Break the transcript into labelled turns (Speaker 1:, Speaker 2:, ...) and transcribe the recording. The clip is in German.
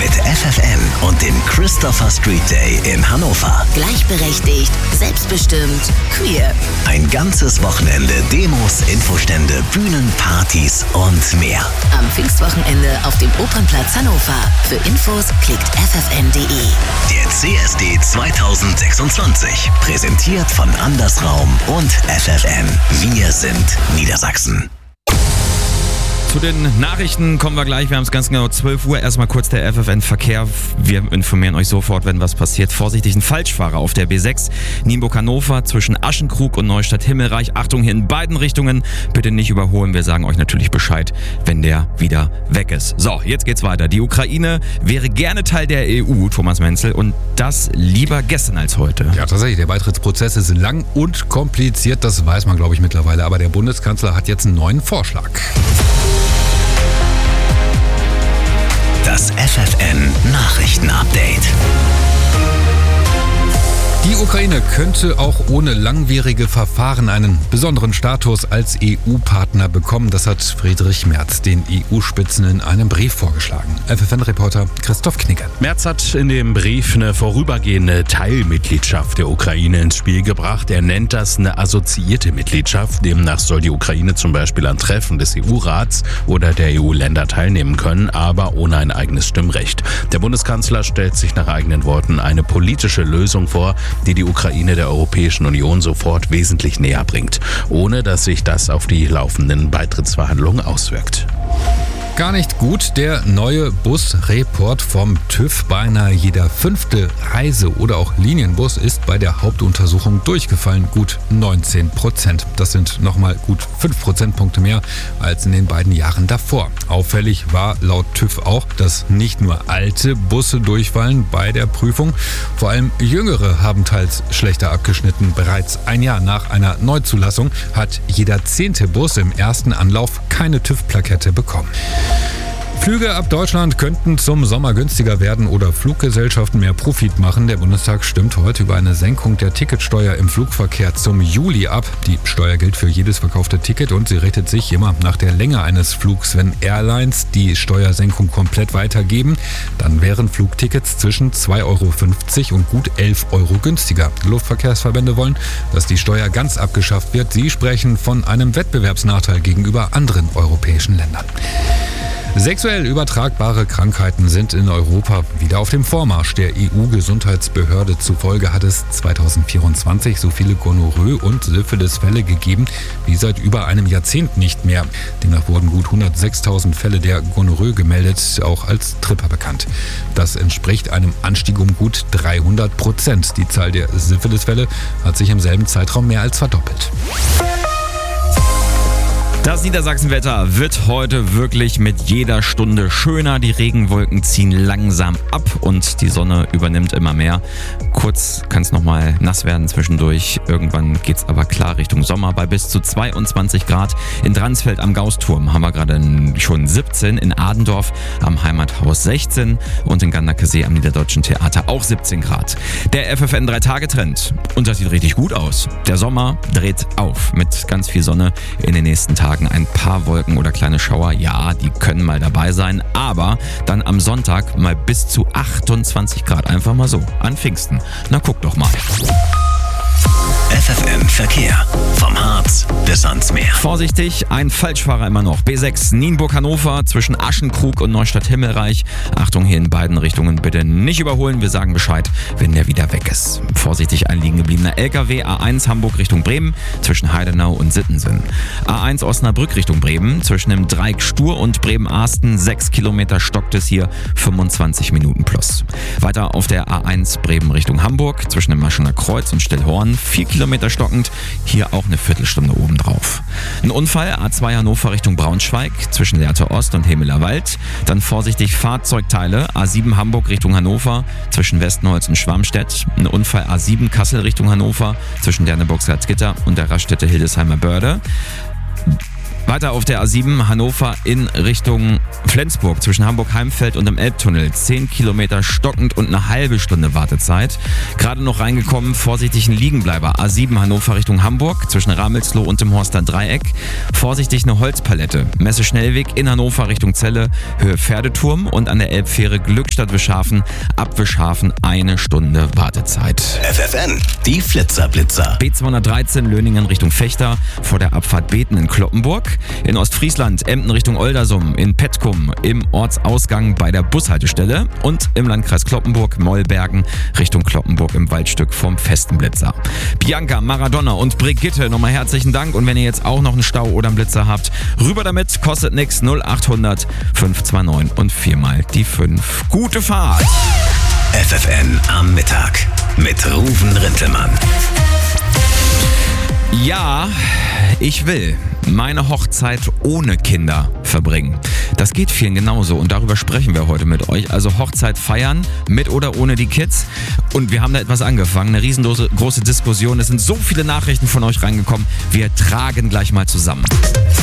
Speaker 1: Mit FFN und dem Christopher Street Day in Hannover.
Speaker 2: Gleichberechtigt, selbstbestimmt, queer.
Speaker 1: Ein ganzes Wochenende Demos, Infostände, Bühnen, Partys und mehr.
Speaker 2: Am Pfingstwochenende auf dem Opernplatz Hannover. Für Infos klickt ffn.de.
Speaker 1: Der CSD 2026. Präsentiert von Andersraum und FFN. Wir sind Niedersachsen.
Speaker 3: Zu den Nachrichten kommen wir gleich. Wir haben es ganz genau 12 Uhr. Erstmal kurz der FFN-Verkehr. Wir informieren euch sofort, wenn was passiert. Vorsichtig, ein Falschfahrer auf der B6 Nienburg-Hannover zwischen Aschenkrug und Neustadt-Himmelreich. Achtung, hier in beiden Richtungen. Bitte nicht überholen. Wir sagen euch natürlich Bescheid, wenn der wieder weg ist. So, jetzt geht's weiter. Die Ukraine wäre gerne Teil der EU, Thomas Menzel. Und das lieber gestern als heute.
Speaker 4: Ja, tatsächlich. Der Beitrittsprozess ist lang und kompliziert. Das weiß man, glaube ich, mittlerweile. Aber der Bundeskanzler hat jetzt einen neuen Vorschlag.
Speaker 1: Das FFN-Nachrichten-Update.
Speaker 4: Die Ukraine könnte auch ohne langwierige Verfahren einen besonderen Status als EU-Partner bekommen. Das hat Friedrich Merz den EU-Spitzen in einem Brief vorgeschlagen. FFN-Reporter Christoph Knigge.
Speaker 5: Merz hat in dem Brief eine vorübergehende Teilmitgliedschaft der Ukraine ins Spiel gebracht. Er nennt das eine assoziierte Mitgliedschaft. Demnach soll die Ukraine zum Beispiel an Treffen des EU-Rats oder der EU-Länder teilnehmen können, aber ohne ein eigenes Stimmrecht. Der Bundeskanzler stellt sich nach eigenen Worten eine politische Lösung vor, die Ukraine der Europäischen Union sofort wesentlich näher bringt, ohne dass sich das auf die laufenden Beitrittsverhandlungen auswirkt.
Speaker 4: Gar nicht gut, der neue Busreport vom TÜV. Beinahe jeder 5. Reise- oder auch Linienbus ist bei der Hauptuntersuchung durchgefallen. Gut 19%. Das sind nochmal gut 5 Prozentpunkte mehr als in den beiden Jahren davor. Auffällig war laut TÜV auch, dass nicht nur alte Busse durchfallen bei der Prüfung. Vor allem jüngere haben teils schlechter abgeschnitten. Bereits ein Jahr nach einer Neuzulassung hat jeder 10. Bus im ersten Anlauf keine TÜV-Plakette bekommen. Flüge ab Deutschland könnten zum Sommer günstiger werden oder Fluggesellschaften mehr Profit machen. Der Bundestag stimmt heute über eine Senkung der Ticketsteuer im Flugverkehr zum Juli ab. Die Steuer gilt für jedes verkaufte Ticket und sie richtet sich immer nach der Länge eines Flugs. Wenn Airlines die Steuersenkung komplett weitergeben, dann wären Flugtickets zwischen 2,50 € und gut 11 € günstiger. Luftverkehrsverbände wollen, dass die Steuer ganz abgeschafft wird. Sie sprechen von einem Wettbewerbsnachteil gegenüber anderen europäischen Ländern. Sexuell übertragbare Krankheiten sind in Europa wieder auf dem Vormarsch. Der EU-Gesundheitsbehörde zufolge hat es 2024 so viele Gonorrhoe- und Syphilis-Fälle gegeben wie seit über einem Jahrzehnt nicht mehr. Demnach wurden gut 106.000 Fälle der Gonorrhoe gemeldet, auch als Tripper bekannt. Das entspricht einem Anstieg um gut 300%. Die Zahl der Syphilis-Fälle hat sich im selben Zeitraum mehr als verdoppelt.
Speaker 3: Das Niedersachsenwetter wird heute wirklich mit jeder Stunde schöner. Die Regenwolken ziehen langsam ab und die Sonne übernimmt immer mehr. Kurz kann es nochmal nass werden zwischendurch. Irgendwann geht es aber klar Richtung Sommer bei bis zu 22 Grad. In Dransfeld am Gausturm haben wir gerade schon 17, in Adendorf am Heimathaus 16 und in Ganderkesee am Niederdeutschen Theater auch 17 Grad. Der FFN 3-Tage-Trend und das sieht richtig gut aus. Der Sommer dreht auf mit ganz viel Sonne in den nächsten Tagen. Ein paar Wolken oder kleine Schauer, ja, die können mal dabei sein, aber dann am Sonntag mal bis zu 28 Grad, einfach mal so, an Pfingsten. Na, guck doch mal.
Speaker 1: FFN Verkehr. Vom Harz bis ans Meer.
Speaker 3: Vorsichtig, ein Falschfahrer immer noch. B6 Nienburg-Hannover zwischen Aschenkrug und Neustadt-Himmelreich. Achtung, hier in beiden Richtungen bitte nicht überholen. Wir sagen Bescheid, wenn der wieder weg ist. Vorsichtig, ein liegen gebliebener LKW. A1 Hamburg Richtung Bremen zwischen Heidenau und Sittensen. A1 Osnabrück Richtung Bremen zwischen dem Dreieck Stur und Bremen-Arsten. 6 Kilometer stockt es hier, 25 Minuten plus. Weiter auf der A1 Bremen Richtung Hamburg zwischen dem Maschener Kreuz und Stillhorn. 4 Kilometer stockend, hier auch eine Viertelstunde obendrauf. Ein Unfall, A2 Hannover Richtung Braunschweig, zwischen Lehrte Ost und Hemeler Wald. Dann vorsichtig Fahrzeugteile, A7 Hamburg Richtung Hannover, zwischen Westenholz und Schwammstedt. Ein Unfall A7 Kassel Richtung Hannover, zwischen Derneburg-Salzgitter und der Raststätte Hildesheimer Börde. Weiter auf der A7 Hannover in Richtung Flensburg zwischen Hamburg-Heimfeld und dem Elbtunnel. 10 Kilometer stockend und eine halbe Stunde Wartezeit. Gerade noch reingekommen, vorsichtig ein Liegenbleiber. A7 Hannover Richtung Hamburg zwischen Ramelsloh und dem Horster Dreieck. Vorsichtig eine Holzpalette. Messe Schnellweg in Hannover Richtung Celle, Höhe Pferdeturm und an der Elbfähre Glückstadt-Wischhafen ab Wischhafen 1 Stunde Wartezeit.
Speaker 1: FFN, die Flitzer-Blitzer.
Speaker 3: B213 Löningen Richtung Fechter vor der Abfahrt Beten in Cloppenburg. In Ostfriesland Emden Richtung Oldersum, in Petkum im Ortsausgang bei der Bushaltestelle und im Landkreis Cloppenburg Mollbergen Richtung Cloppenburg im Waldstück vom festen Blitzer. Bianca, Maradona und Brigitte, nochmal herzlichen Dank und wenn ihr jetzt auch noch einen Stau oder einen Blitzer habt, rüber damit, kostet nix, 0800 529 und 4 mal die 5. Gute Fahrt!
Speaker 1: FFN am Mittag mit Ruven Rintelmann.
Speaker 3: Ja, ich will meine Hochzeit ohne Kinder verbringen. Das geht vielen genauso und darüber sprechen wir heute mit euch. Also Hochzeit feiern, mit oder ohne die Kids. Und wir haben da etwas angefangen, eine riesengroße Diskussion. Es sind so viele Nachrichten von euch reingekommen. Wir tragen gleich mal zusammen.